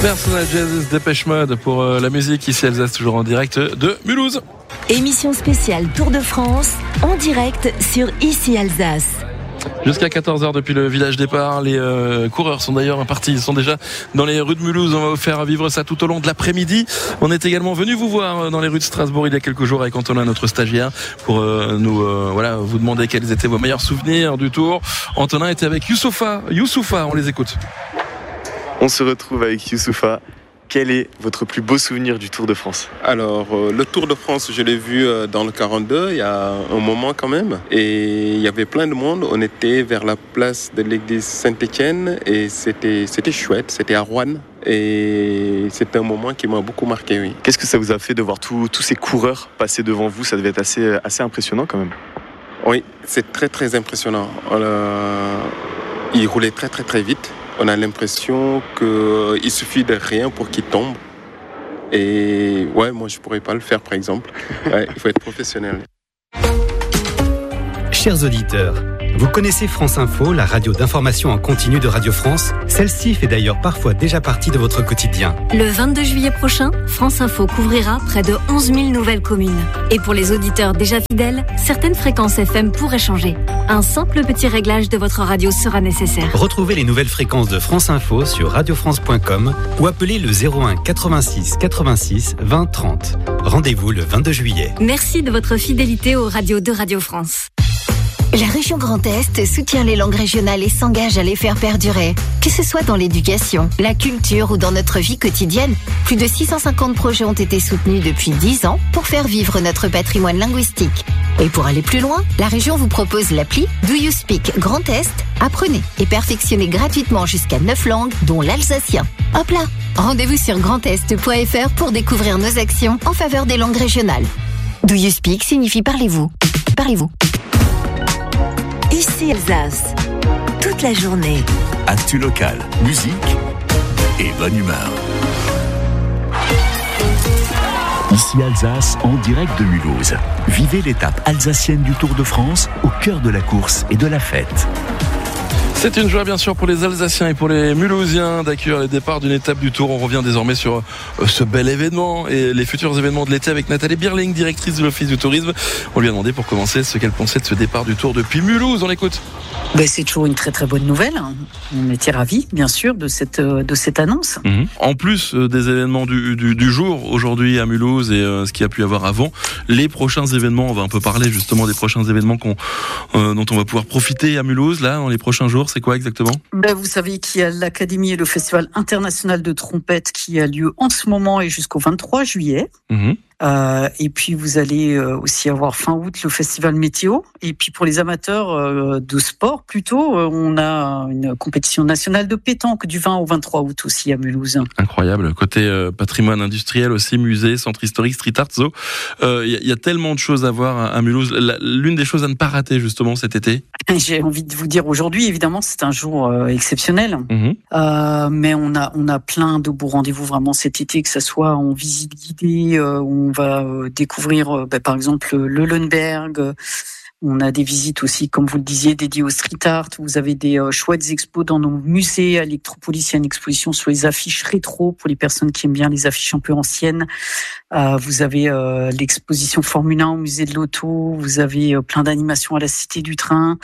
Personal Jazz, Dépêche Mode pour la musique ici Alsace, toujours en direct de Mulhouse. Émission spéciale Tour de France en direct sur Ici Alsace. Jusqu'à 14h depuis le village départ. Les coureurs sont d'ailleurs partis. Ils sont déjà dans les rues de Mulhouse. On va vous faire vivre ça tout au long de l'après-midi. On est également venu vous voir dans les rues de Strasbourg il y a quelques jours avec Antonin, notre stagiaire, pour vous demander quels étaient vos meilleurs souvenirs du Tour. Antonin était avec Youssoufa, on les écoute. On se retrouve avec Youssoufa. Quel est votre plus beau souvenir du Tour de France ? Alors, le Tour de France, je l'ai vu dans le 42, il y a un moment quand même. Et il y avait plein de monde. On était vers la place de l'église Saint-Étienne et c'était chouette, c'était à Roanne. Et c'était un moment qui m'a beaucoup marqué, oui. Qu'est-ce que ça vous a fait de voir tous ces coureurs passer devant vous ? Ça devait être assez impressionnant quand même. Oui, c'est très très impressionnant. Ils roulaient très très très vite. On a l'impression qu'il suffit de rien pour qu'ils tombent. Et ouais, moi je pourrais pas le faire par exemple. Ouais, il faut être professionnel. Chers auditeurs, vous connaissez France Info, la radio d'information en continu de Radio France ? Celle-ci fait d'ailleurs parfois déjà partie de votre quotidien. Le 22 juillet prochain, France Info couvrira près de 11 000 nouvelles communes. Et pour les auditeurs déjà fidèles, certaines fréquences FM pourraient changer. Un simple petit réglage de votre radio sera nécessaire. Retrouvez les nouvelles fréquences de France Info sur radiofrance.com ou appelez le 01 86 86 20 30. Rendez-vous le 22 juillet. Merci de votre fidélité aux radios de Radio France. La région Grand Est soutient les langues régionales et s'engage à les faire perdurer. Que ce soit dans l'éducation, la culture ou dans notre vie quotidienne, plus de 650 projets ont été soutenus depuis 10 ans pour faire vivre notre patrimoine linguistique. Et pour aller plus loin, la région vous propose l'appli Do You Speak Grand Est ? Apprenez et perfectionnez gratuitement jusqu'à 9 langues, dont l'alsacien. Hop là ! Rendez-vous sur grandest.fr pour découvrir nos actions en faveur des langues régionales. Do You Speak signifie parlez-vous. Parlez-vous. Ici Alsace, toute la journée. Actu local, musique et bonne humeur. Ici Alsace, en direct de Mulhouse. Vivez l'étape alsacienne du Tour de France au cœur de la course et de la fête. C'est une joie bien sûr pour les Alsaciens et pour les Mulhousiens d'accueillir les départs d'une étape du Tour. On revient désormais sur ce bel événement et les futurs événements de l'été avec Nathalie Birling, directrice de l'Office du Tourisme. On lui a demandé pour commencer ce qu'elle pensait de ce départ du Tour depuis Mulhouse. On l'écoute. C'est toujours une très très bonne nouvelle. On était ravis bien sûr de cette annonce. En plus des événements du jour aujourd'hui à Mulhouse et ce qu'il y a pu y avoir avant, les prochains événements, on va un peu parler justement des prochains événements dont on va pouvoir profiter à Mulhouse là dans les prochains jours. C'est quoi exactement ? Vous savez qu'il y a l'Académie et le Festival international de trompette qui a lieu en ce moment et jusqu'au 23 juillet. Et puis vous allez aussi avoir fin août le festival météo. Et puis pour les amateurs de sport plutôt, on a une compétition nationale de pétanque du 20 au 23 août aussi à Mulhouse. Incroyable. Côté patrimoine industriel aussi, musée, centre historique, street art, zoo. Y a tellement de choses à voir à Mulhouse. L'une des choses à ne pas rater justement cet été. J'ai envie de vous dire aujourd'hui, évidemment, c'est un jour exceptionnel. Mais on a plein de beaux rendez-vous vraiment cet été, que ça soit en visite guidée, on va découvrir par exemple le Leuenberg. On a des visites aussi, comme vous le disiez, dédiées au street art. Vous avez des chouettes expos dans nos musées. À Electropolis, il y a une exposition sur les affiches rétro pour les personnes qui aiment bien les affiches un peu anciennes. Vous avez l'exposition Formule 1 au musée de l'Auto. Vous avez plein d'animations à la Cité du Train.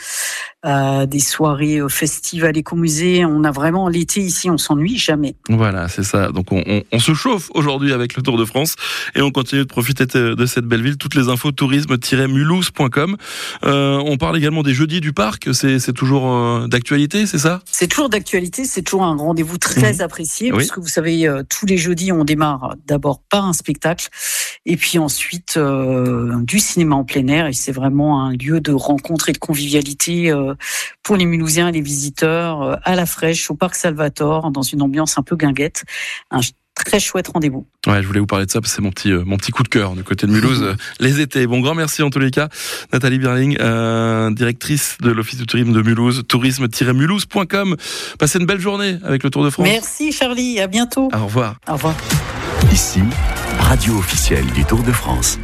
Des soirées festives à l'écomusée. On a vraiment l'été ici, on s'ennuie jamais. Voilà, c'est ça. Donc on se chauffe aujourd'hui avec le Tour de France et on continue de profiter de cette belle ville. Toutes les infos tourisme-mulhouse.com. On parle également des jeudis du parc. C'est toujours d'actualité, c'est ça ? C'est toujours d'actualité. C'est toujours un rendez-vous très apprécié parce que vous savez, tous les jeudis, on démarre d'abord par un spectacle et puis ensuite du cinéma en plein air. Et c'est vraiment un lieu de rencontre et de convivialité pour les Mulhousiens et les visiteurs à la fraîche au parc Salvatore dans une ambiance un peu guinguette. Un très chouette rendez-vous. Ouais, je voulais vous parler de ça parce que c'est mon petit coup de cœur du côté de Mulhouse les étés. Bon, grand merci en tous les cas, Nathalie Birling, directrice de l'Office du tourisme de Mulhouse, tourisme-mulhouse.com. Passez une belle journée avec le Tour de France. Merci Charlie, à bientôt. Au revoir. Au revoir. Ici, radio officielle du Tour de France.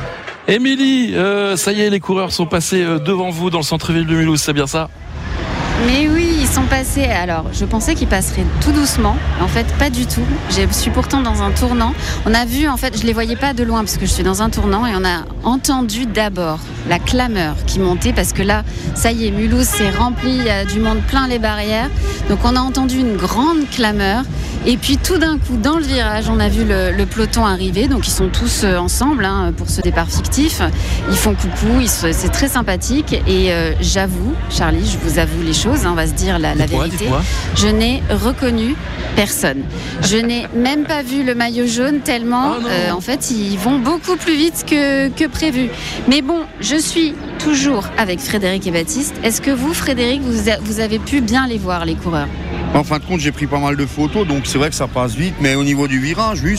Émilie, ça y est, les coureurs sont passés devant vous dans le centre-ville de Mulhouse, c'est bien ça ? Mais oui, ils sont passés. Alors, je pensais qu'ils passeraient tout doucement. En fait, pas du tout. Je suis pourtant dans un tournant. On a vu, en fait, je les voyais pas de loin parce que je suis dans un tournant et on a entendu d'abord la clameur qui montait parce que là, ça y est, Mulhouse s'est rempli, il y a du monde plein les barrières. Donc, on a entendu une grande clameur. Et puis, tout d'un coup, dans le virage, on a vu le peloton arriver. Donc, ils sont tous ensemble pour ce départ fictif. Ils font coucou, c'est très sympathique. Et j'avoue, Charlie, je vous avoue les choses, on va se dire la vérité. Dites-moi. Je n'ai reconnu personne. Je n'ai même pas vu le maillot jaune tellement, en fait, ils vont beaucoup plus vite que prévu. Mais bon, je suis toujours avec Frédéric et Baptiste. Est-ce que vous, Frédéric, vous avez pu bien les voir, les coureurs ? En fin de compte, j'ai pris pas mal de photos, donc c'est vrai que ça passe vite. Mais au niveau du virage, oui,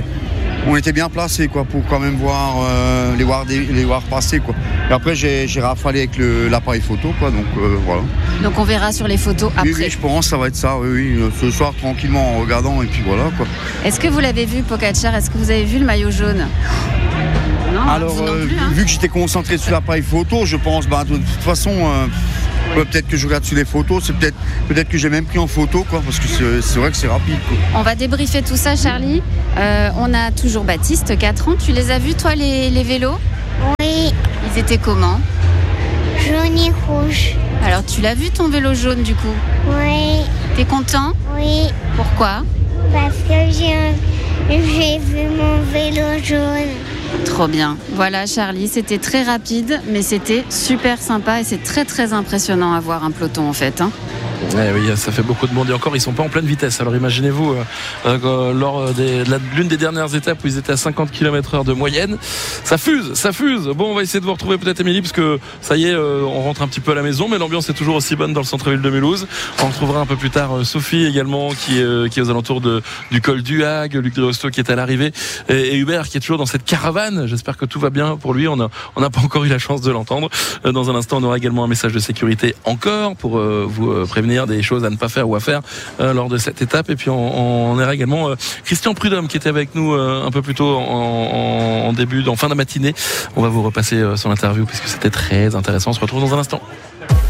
on était bien placés pour quand même les voir passer. Et après, j'ai rafalé avec l'appareil photo, donc voilà. Donc on verra sur les photos après. Oui, je pense que ça va être ça, oui. Ce soir, tranquillement, en regardant, et puis voilà. Est-ce que vous l'avez vu, Pogačar ? Est-ce que vous avez vu le maillot jaune ? Non, alors, vu que j'étais concentré sur l'appareil photo, je pense, de toute façon... peut-être que je regarde sur les photos, c'est peut-être que j'ai même pris en photo, parce que c'est vrai que c'est rapide. On va débriefer tout ça, Charlie. On a toujours Baptiste, 4 ans. Tu les as vus, toi, les vélos ? Oui. Ils étaient comment ? Jaune et rouge. Alors, tu l'as vu, ton vélo jaune, du coup ? Oui. T'es content ? Oui. Pourquoi ? Parce que j'ai vu mon vélo jaune. Trop bien. Voilà, Charlie, c'était très rapide, mais c'était super sympa et c'est très très impressionnant à voir un peloton en fait. Oui, ça fait beaucoup de monde et encore ils sont pas en pleine vitesse. Alors imaginez-vous lors de l'une des dernières étapes où ils étaient à 50 km/h de moyenne, ça fuse. Bon, on va essayer de vous retrouver peut-être Émilie parce que ça y est, on rentre un petit peu à la maison, mais l'ambiance est toujours aussi bonne dans le centre-ville de Mulhouse. On retrouvera un peu plus tard Sophie également qui est aux alentours du col du Hague, Luc de Hosto qui est à l'arrivée et Hubert qui est toujours dans cette caravane. J'espère que tout va bien pour lui. On n'a pas encore eu la chance de l'entendre. Dans un instant, on aura également un message de sécurité encore pour vous prévenir des choses à ne pas faire ou à faire lors de cette étape. Et puis on aura également Christian Prudhomme qui était avec nous un peu plus tôt en fin de matinée. On va vous repasser son interview puisque c'était très intéressant. On se retrouve dans un instant.